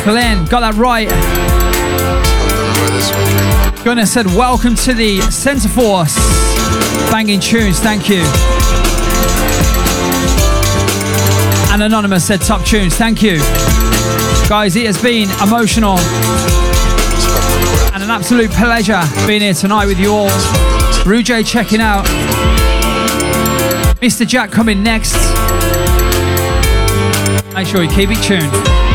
Glenn, got that right. Gunnar said, welcome to the Centre Force. Banging tunes, thank you. And Anonymous said, top tunes, thank you. Guys, it has been emotional and an absolute pleasure being here tonight with you all. Rujay checking out. Mr. Jack coming next. Make sure you keep it tuned.